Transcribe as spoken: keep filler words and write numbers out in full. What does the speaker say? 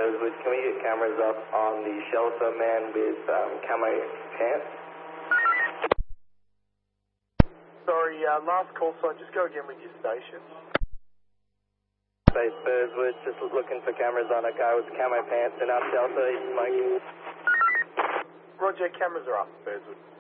Burswood. Can we get cameras up on the shelter man with um, camo pants? Sorry, uh, last call sign, just go again with your station. Base Burswood, just looking for cameras on a guy with camo pants in our shelter. He's smoking. Roger, cameras are up, Burswood.